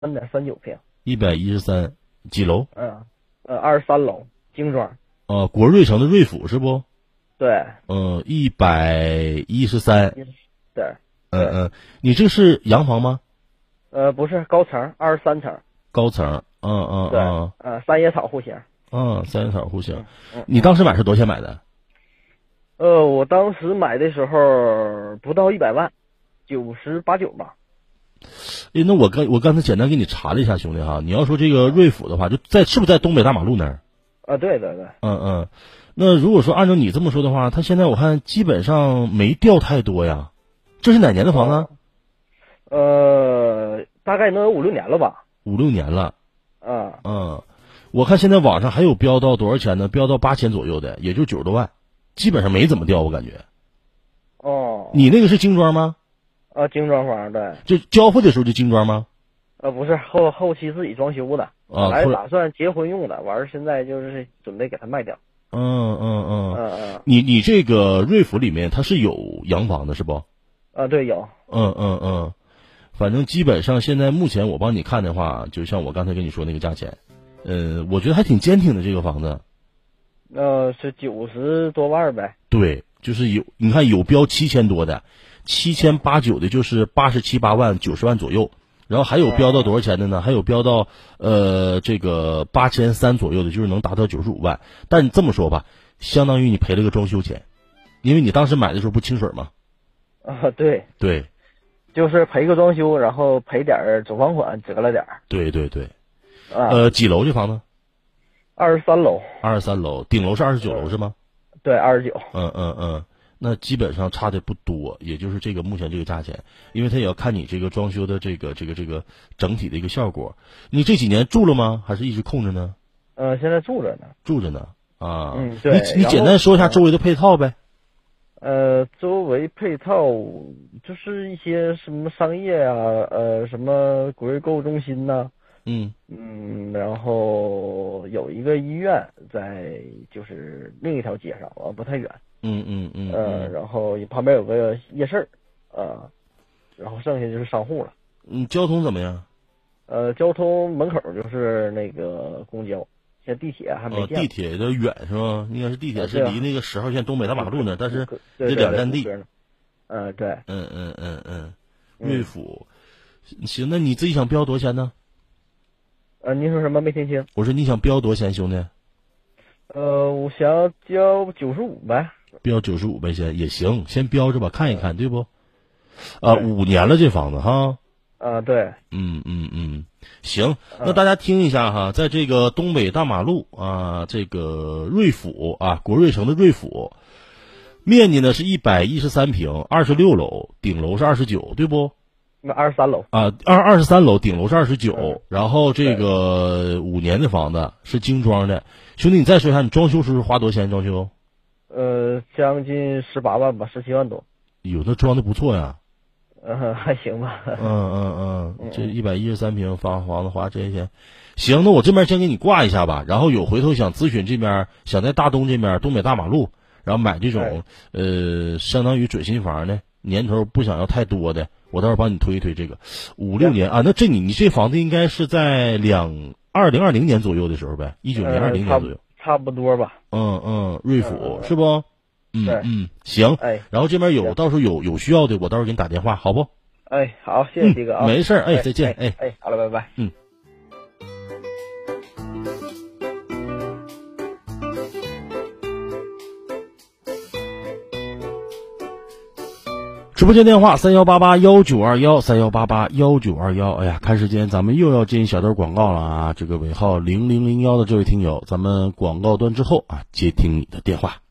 3.39平。 113，几楼？ 23楼，精装。 国瑞城的瑞府是不？ 对。 113。 对。 你这是洋房吗？ 不是，高层，23层。 高层。 对。三叶草户型。 三叶草户型。你当时买是多少钱买的？ 我当时买的时候不到100万，98、9吧。 那我刚才简单给你查了一下，兄弟哈，你要说这个瑞府的话，是不是在东北大马路那儿？ 对对对。 那如果说按照你这么说的话，他现在我看基本上没掉太多呀。这是哪年的房子？ 大概能有5、6年了吧。 5、6年了。我看现在网上还有标到多少钱呢？标到8000左右的，也就90多万，基本上没怎么掉，我感觉。你那个是精装吗？ 精装房，对。 就交付的时候就精装吗？ 不是，后期自己装修的。本来打算结婚用的，完了现在就是准备给它卖掉。 你这个瑞府里面它是有洋房的是不？ 对，有。 反正基本上现在目前我帮你看的话，就像我刚才跟你说那个价钱，我觉得还挺坚挺的这个房子。 是90多万呗。 对，就是你看有标7000多的，78、9的，就是87、8万、90万左右。然后还有标到多少钱的呢？还有标到这个8300左右的，就是能达到95万。但你这么说吧，相当于你赔了个装修钱，因为你当时买的时候不清水吗？ 对对， 就是赔个装修，然后赔点走房款，折了点。 对。几楼这房子 ？23楼。 23楼，顶楼是29楼是吗？ 对，29。 那基本上差的不多，也就是这个目前这个价钱，因为它也要看你这个装修的这个整体的一个效果。你这几年住了吗？还是一直空着呢？ 现在住着呢。 对。你简单说一下周围的配套呗。 周围配套就是一些什么商业啊，什么国瑞购物中心呐。然后有一个医院在就是另一条街上，不太远。然后旁边有个夜市，然后剩下就是商户了。 交通怎么样？ 交通门口就是那个公交，现在地铁还没建。 地铁有点远是吧？应该是地铁是离那个10号线东北大马路呢，但是这2站地。 对。 瑞府，行，那你自己想标多少钱呢？ 您说什么？没听清。我说你想标多少钱，兄弟？ 我想交95呗。 标95呗，也行，先标着吧，看一看，对不？5年了这房子哈。 对。 行，那大家听一下哈，在这个东北大马路这个瑞府国瑞城的瑞府，面积呢是113平，26楼，顶楼是29，对不？ 那23楼 23楼，顶楼是29，然后这个5年的房子是精装的。兄弟，你再说一下，你装修时候花多少钱装修？ 将近18万吧，17万多。 有的装的不错呀。 还行吧。 这113平房子花这些钱。行，那我这边先给你挂一下吧，然后有回头想咨询这边，想在大东这边东北大马路，然后买这种相当于准新房的，年头不想要太多的，我到时候帮你推一推这个5、6年那你这房子应该是在2020年左右的时候呗，19年、20年左右， 差不多吧。 瑞府是不？行。然后这边到时候有需要的，我到时候给你打电话，好不？ 好，谢谢迪哥啊。 没事再见。 好了，拜拜。 直播间电话31881921，31881921。哎呀，看时间，咱们又要进小段广告了这个尾号0001的这位听友，咱们广告端之后接听你的电话。